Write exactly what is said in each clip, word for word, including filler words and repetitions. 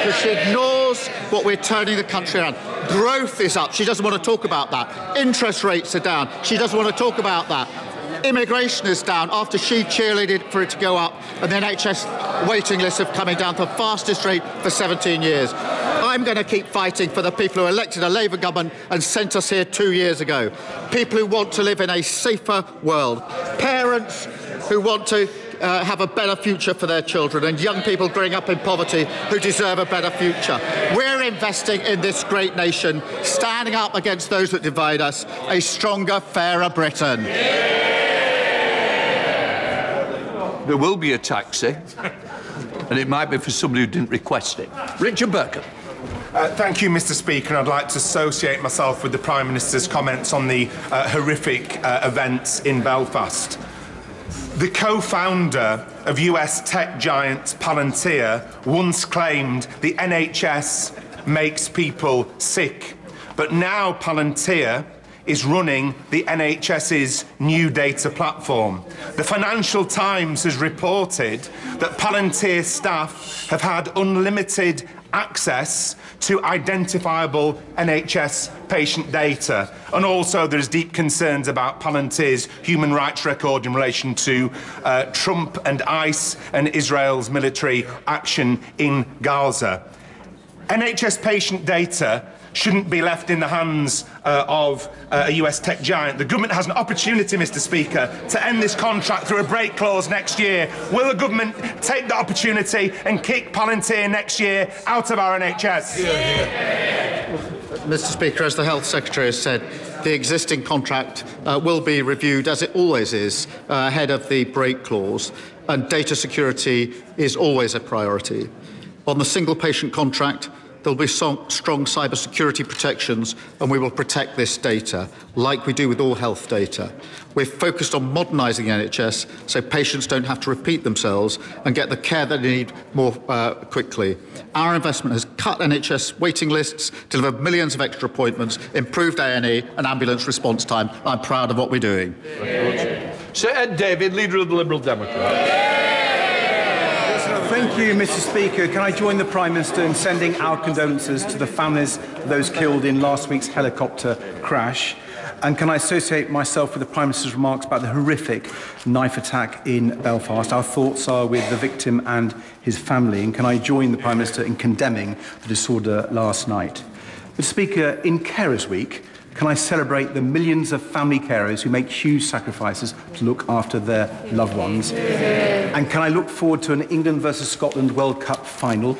because she ignores what we're turning the country around. Growth is up. She doesn't want to talk about that. Interest rates are down. She doesn't want to talk about that. Immigration is down after she cheerleaded for it to go up, and the N H S waiting lists have coming down to the fastest rate for seventeen years. I'm going to keep fighting for the people who elected a Labour government and sent us here two years ago. People who want to live in a safer world. Parents who want to uh, have a better future for their children, and young people growing up in poverty who deserve a better future. We're investing in this great nation, standing up against those that divide us, a stronger, fairer Britain. There will be a taxi, and it might be for somebody who didn't request it. Richard Burke. Uh, thank you, Mr Speaker, and I'd like to associate myself with the Prime Minister's comments on the uh, horrific uh, events in Belfast. The co-founder of U S tech giant Palantir once claimed the N H S makes people sick, but now Palantir is running the N H S's new data platform. The Financial Times has reported that Palantir staff have had unlimited access to identifiable N H S patient data. And also there's deep concerns about Palantir's human rights record in relation to uh, Trump and ICE and Israel's military action in Gaza. N H S patient data shouldn't be left in the hands uh, of uh, a U S tech giant. The government has an opportunity, Mr Speaker, to end this contract through a break clause next year. Will the government take the opportunity and kick Palantir next year out of our N H S? Yeah, yeah. Mister Speaker, as the Health Secretary has said, the existing contract uh, will be reviewed, as it always is, uh, ahead of the break clause, and data security is always a priority. On the single patient contract, there will be so strong cybersecurity protections, and we will protect this data, like we do with all health data. We're focused on modernising the N H S so patients don't have to repeat themselves and get the care they need more uh, quickly. Our investment has cut N H S waiting lists, delivered millions of extra appointments, improved A and E and ambulance response time. I'm proud of what we're doing. Sir Ed David, Leader of the Liberal Democrats. Thank you, Mister Speaker. Can I join the Prime Minister in sending our condolences to the families of those killed in last week's helicopter crash? And can I associate myself with the Prime Minister's remarks about the horrific knife attack in Belfast? Our thoughts are with the victim and his family. And can I join the Prime Minister in condemning the disorder last night? Mister Speaker, in Carers Week, can I celebrate the millions of family carers who make huge sacrifices to look after their loved ones? And can I look forward to an England versus Scotland World Cup final?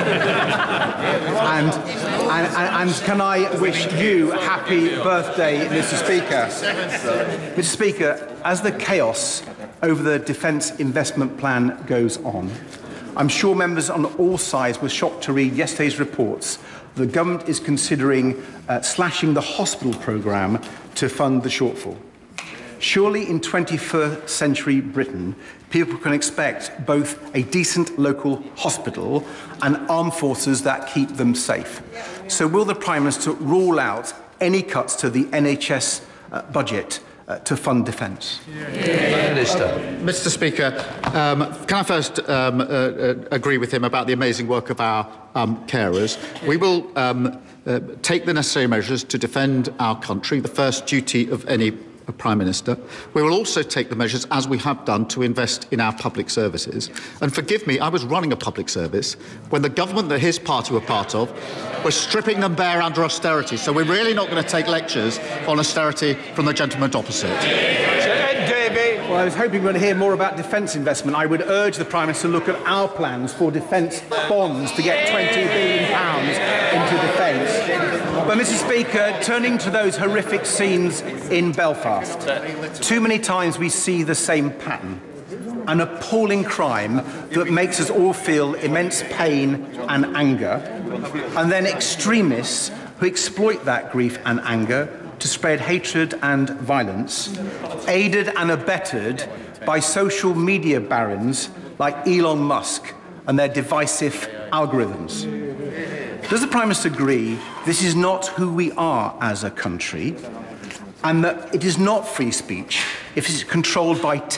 and, and, and, and can I wish you a happy birthday, Mister Speaker? Mister Speaker, as the chaos over the defence investment plan goes on, I'm sure members on all sides were shocked to read yesterday's reports. The government is considering uh, slashing the hospital programme to fund the shortfall. Surely in twenty-first century Britain, people can expect both a decent local hospital and armed forces that keep them safe. So will the Prime Minister rule out any cuts to the N H S uh, budget uh, to fund defence? Yeah. Minister. Uh, Mister Speaker, um, can I first um, uh, uh, agree with him about the amazing work of our um, carers? We will um, uh, take the necessary measures to defend our country, the first duty of any Prime Minister. We will also take the measures, as we have done, to invest in our public services. And forgive me, I was running a public service when the government that his party were part of was stripping them bare under austerity. So we're really not going to take lectures on austerity from the gentleman opposite. Well, I was hoping we were going to hear more about defence investment. I would urge the Prime Minister to look at our plans for defence bonds to get twenty billion pounds into defence. But, Mister Speaker, turning to those horrific scenes in Belfast, too many times we see the same pattern. An appalling crime that makes us all feel immense pain and anger, and then extremists who exploit that grief and anger to spread hatred and violence, aided and abetted by social media barons like Elon Musk and their divisive algorithms. Does the Prime Minister agree this is not who we are as a country, and that it is not free speech if it is controlled by